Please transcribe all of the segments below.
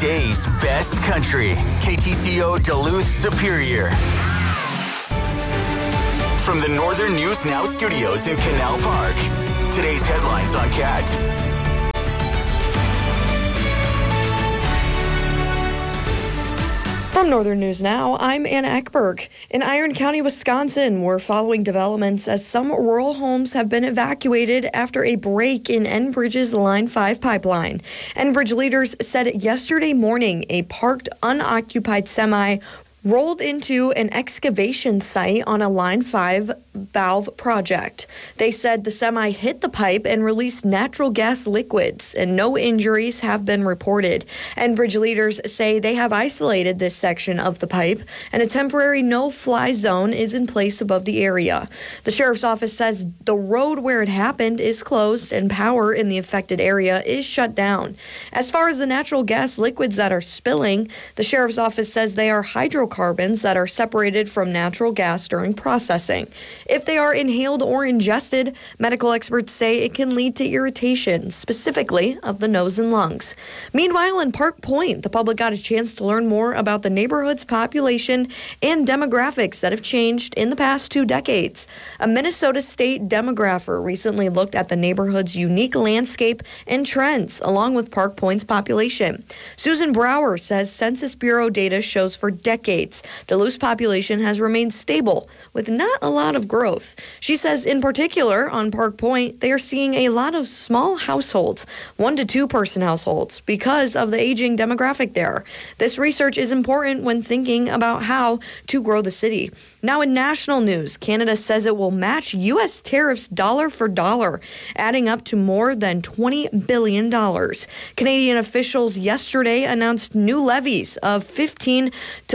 Today's best country, KTCO Duluth Superior. From the Northern News Now studios in Canal Park, today's headlines on CAT. From Northern News Now, I'm Anna Eckberg. In Iron County, Wisconsin, we're following developments as some rural homes have been evacuated after a break in Enbridge's Line 5 pipeline. Enbridge leaders said yesterday morning a parked, unoccupied semi rolled into an excavation site on a Line 5 valve project. They said the semi hit the pipe and released natural gas liquids, and no injuries have been reported. Enbridge leaders say they have isolated this section of the pipe, and a temporary no-fly zone is in place above the area. The sheriff's office says the road where it happened is closed and power in the affected area is shut down. As far as the natural gas liquids that are spilling, the sheriff's office says they are hydrocarbons that are separated from natural gas during processing. If they are inhaled or ingested, medical experts say it can lead to irritation, specifically of the nose and lungs. Meanwhile, in Park Point, the public got a chance to learn more about the neighborhood's population and demographics that have changed in the past 2 decades. A Minnesota state demographer recently looked at the neighborhood's unique landscape and trends, along with Park Point's population. Susan Brower says Census Bureau data shows for decades Duluth's population has remained stable, with not a lot of growth. She says, in particular, on Park Point, they are seeing a lot of small households, 1 to 2 person households, because of the aging demographic there. This research is important when thinking about how to grow the city. Now in national news, Canada says it will match U.S. tariffs dollar for dollar, adding up to more than $20 billion. Canadian officials yesterday announced new levies of 15 to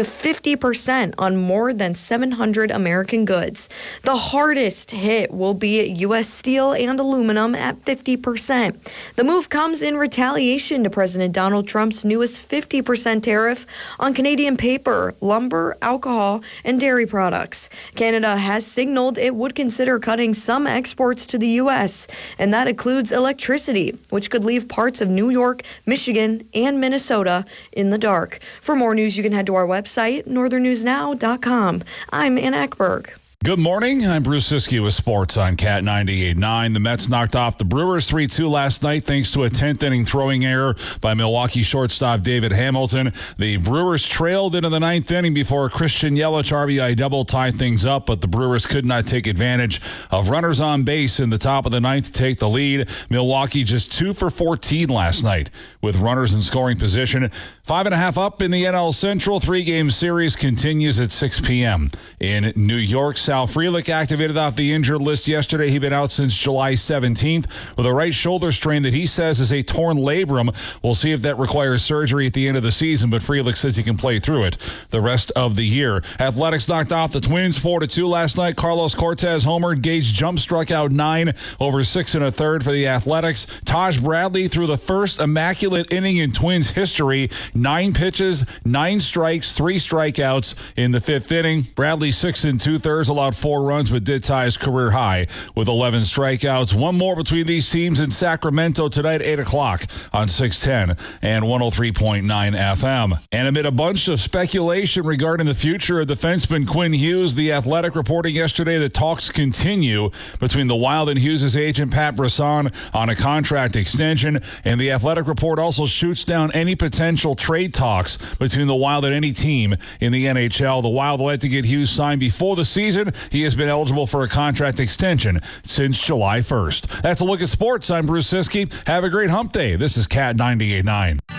50% on more than 700 American goods. The hardest hit will be U.S. steel and aluminum at 50%. The move comes in retaliation to President Donald Trump's newest 50% tariff on Canadian paper, lumber, alcohol, and dairy products. Canada has signaled it would consider cutting some exports to the U.S., and that includes electricity, which could leave parts of New York, Michigan, and Minnesota in the dark. For more news, you can head to our website, northernnewsnow.com. I'm Anna Eckberg. Good morning. I'm Bruce Siskey with sports on Cat 98.9. The Mets knocked off the Brewers 3-2 last night thanks to a 10th inning throwing error by Milwaukee shortstop David Hamilton. The Brewers trailed into the 9th inning before Christian Yelich RBI double tied things up, but the Brewers could not take advantage of runners on base in the top of the 9th to take the lead. Milwaukee just 2 for 14 last night with runners in scoring position. 5.5 up in the NL Central. 3-game series continues at 6 p.m. in New York. Sal Frelick activated off the injured list yesterday. He'd been out since July 17th with a right shoulder strain that he says is a torn labrum. We'll see if that requires surgery at the end of the season, but Frelick says he can play through it the rest of the year. Athletics knocked off the Twins 4-2 last night. Carlos Cortez homered. Gage Jump struck out 9 over 6 1/3 for the Athletics. Taj Bradley threw the first immaculate inning in Twins history. 9 pitches, 9 strikes, 3 strikeouts in the 5th inning. Bradley 6 2/3 allowed 4 runs, but did tie his career high with 11 strikeouts. One more between these teams in Sacramento tonight, 8 o'clock on 610 and 103.9 FM. And amid a bunch of speculation regarding the future of defenseman Quinn Hughes, the Athletic reporting yesterday that talks continue between the Wild and Hughes' agent Pat Brisson on a contract extension. And the Athletic report also shoots down any potential trade talks between the Wild and any team in the NHL. The Wild would like to get Hughes signed before the season. He has been eligible for a contract extension since July 1st. That's a look at sports. I'm Bruce Siskey. Have a great hump day. This is Cat 98.9.